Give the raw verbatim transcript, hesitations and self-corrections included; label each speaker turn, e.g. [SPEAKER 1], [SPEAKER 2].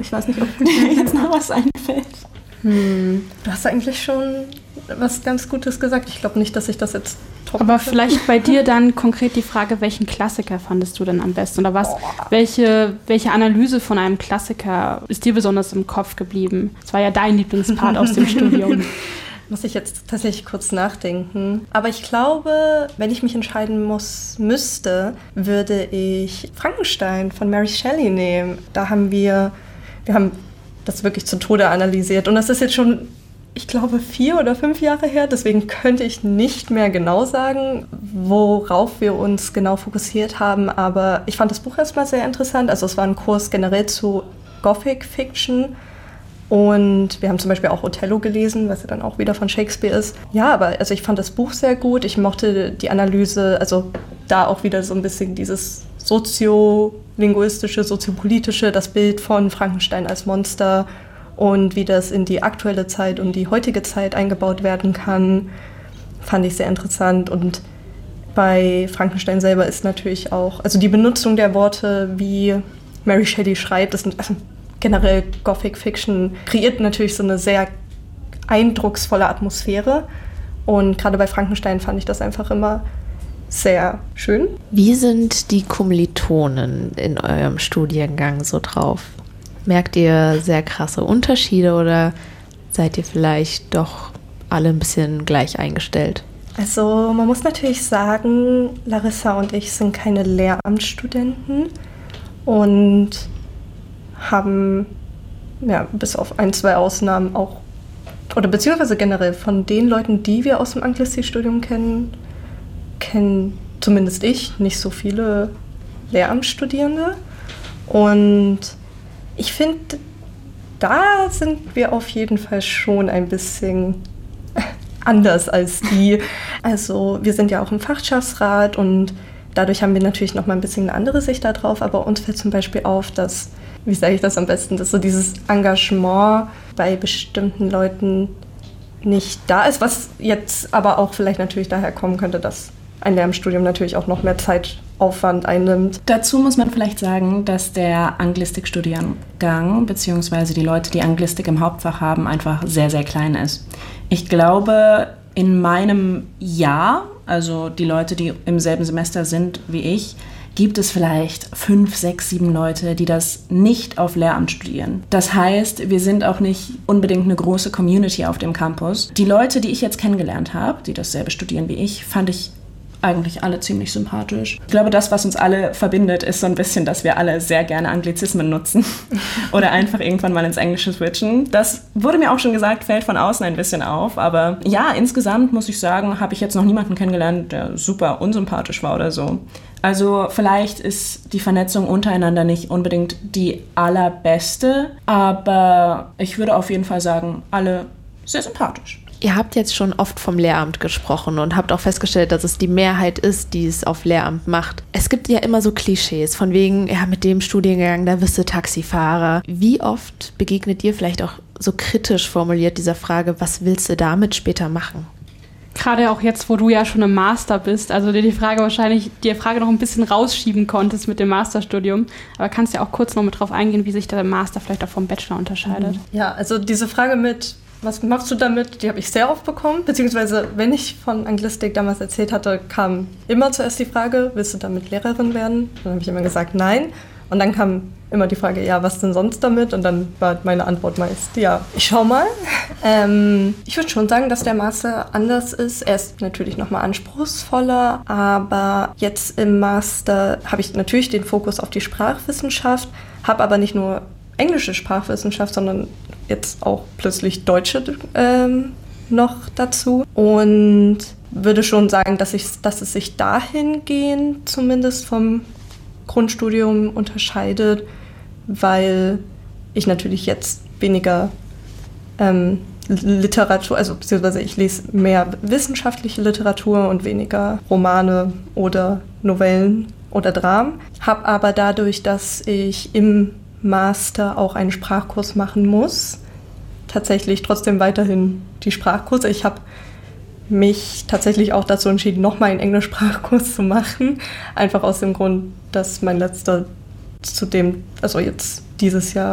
[SPEAKER 1] Ich weiß nicht, ob mir jetzt noch was einfällt. Hm. Du hast eigentlich schon was ganz Gutes gesagt. Ich glaube nicht, dass ich das jetzt top
[SPEAKER 2] Aber vielleicht bei dir dann konkret die Frage, welchen Klassiker fandest du denn am besten? Oder was, welche, welche Analyse von einem Klassiker ist dir besonders im Kopf geblieben? Das war ja dein Lieblingspart aus dem Studium.
[SPEAKER 1] Muss ich jetzt tatsächlich kurz nachdenken. Aber ich glaube, wenn ich mich entscheiden muss, müsste, würde ich Frankenstein von Mary Shelley nehmen. Da haben wir, wir haben das wirklich zu Tode analysiert. Und das ist jetzt schon, ich glaube, vier oder fünf Jahre her. Deswegen könnte ich nicht mehr genau sagen, worauf wir uns genau fokussiert haben. Aber ich fand das Buch erstmal sehr interessant. Also es war ein Kurs generell zu Gothic Fiction. Und wir haben zum Beispiel auch Othello gelesen, was ja dann auch wieder von Shakespeare ist. Ja, aber also ich fand das Buch sehr gut. Ich mochte die Analyse, also da auch wieder so ein bisschen dieses soziolinguistische, soziopolitische, das Bild von Frankenstein als Monster und wie das in die aktuelle Zeit und die heutige Zeit eingebaut werden kann, fand ich sehr interessant. Und bei Frankenstein selber ist natürlich auch, also die Benutzung der Worte, wie Mary Shelley schreibt, das sind also generell Gothic Fiction kreiert natürlich so eine sehr eindrucksvolle Atmosphäre. Und gerade bei Frankenstein fand ich das einfach immer sehr schön.
[SPEAKER 3] Wie sind die Kommilitonen in eurem Studiengang so drauf? Merkt ihr sehr krasse Unterschiede oder seid ihr vielleicht doch alle ein bisschen gleich eingestellt?
[SPEAKER 1] Also man muss natürlich sagen, Larissa und ich sind keine Lehramtsstudenten und haben ja, bis auf ein, zwei Ausnahmen auch, oder beziehungsweise generell von den Leuten, die wir aus dem Anglistikstudium kennen, kennen zumindest ich nicht so viele Lehramtsstudierende. Und ich finde, da sind wir auf jeden Fall schon ein bisschen anders als die. Also wir sind ja auch im Fachschaftsrat und dadurch haben wir natürlich noch mal ein bisschen eine andere Sicht darauf, aber uns fällt zum Beispiel auf, dass, wie sage ich das am besten, dass so dieses Engagement bei bestimmten Leuten nicht da ist, was jetzt aber auch vielleicht natürlich daher kommen könnte, dass ein Lehramtsstudium natürlich auch noch mehr Zeitaufwand einnimmt.
[SPEAKER 4] Dazu muss man vielleicht sagen, dass der Anglistik-Studiengang beziehungsweise die Leute, die Anglistik im Hauptfach haben, einfach sehr, sehr klein ist. Ich glaube, in meinem Jahr, also die Leute, die im selben Semester sind wie ich, gibt es vielleicht fünf, sechs, sieben Leute, die das nicht auf Lehramt studieren. Das heißt, wir sind auch nicht unbedingt eine große Community auf dem Campus. Die Leute, die ich jetzt kennengelernt habe, die dasselbe studieren wie ich, fand ich eigentlich alle ziemlich sympathisch. Ich glaube, das, was uns alle verbindet, ist so ein bisschen, dass wir alle sehr gerne Anglizismen nutzen oder einfach irgendwann mal ins Englische switchen. Das wurde mir auch schon gesagt, fällt von außen ein bisschen auf, aber ja, insgesamt muss ich sagen, habe ich jetzt noch niemanden kennengelernt, der super unsympathisch war oder so. Also vielleicht ist die Vernetzung untereinander nicht unbedingt die allerbeste, aber ich würde auf jeden Fall sagen, alle sehr sympathisch.
[SPEAKER 3] Ihr habt jetzt schon oft vom Lehramt gesprochen und habt auch festgestellt, dass es die Mehrheit ist, die es auf Lehramt macht. Es gibt ja immer so Klischees, von wegen, ja, mit dem Studiengang, da wirst du Taxifahrer. Wie oft begegnet ihr vielleicht auch so kritisch formuliert dieser Frage, was willst du damit später machen?
[SPEAKER 2] Gerade auch jetzt, wo du ja schon im Master bist, also dir die Frage wahrscheinlich, die Frage noch ein bisschen rausschieben konntest mit dem Masterstudium. Aber kannst ja auch kurz noch mit drauf eingehen, wie sich der Master vielleicht auch vom Bachelor unterscheidet.
[SPEAKER 1] Ja, also diese Frage mit, was machst du damit, die habe ich sehr oft bekommen. Beziehungsweise, wenn ich von Anglistik damals erzählt hatte, kam immer zuerst die Frage, willst du damit Lehrerin werden? Dann habe ich immer gesagt, nein. Und dann kam immer die Frage, ja, was denn sonst damit? Und dann war meine Antwort meist, ja, ich schau mal. Ähm, ich würde schon sagen, dass der Master anders ist. Er ist natürlich nochmal anspruchsvoller, aber jetzt im Master habe ich natürlich den Fokus auf die Sprachwissenschaft, habe aber nicht nur englische Sprachwissenschaft, sondern jetzt auch plötzlich deutsche ähm, noch dazu. Und würde schon sagen, dass, ich, dass es sich dahingehend zumindest vom Grundstudium unterscheidet, weil ich natürlich jetzt weniger ähm, Literatur, also beziehungsweise ich lese mehr wissenschaftliche Literatur und weniger Romane oder Novellen oder Dramen. Habe aber dadurch, dass ich im Master auch einen Sprachkurs machen muss, tatsächlich trotzdem weiterhin die Sprachkurse. Ich habe mich tatsächlich auch dazu entschieden, nochmal einen Englischsprachkurs zu machen. Einfach aus dem Grund, dass mein letzter zu dem, also jetzt dieses Jahr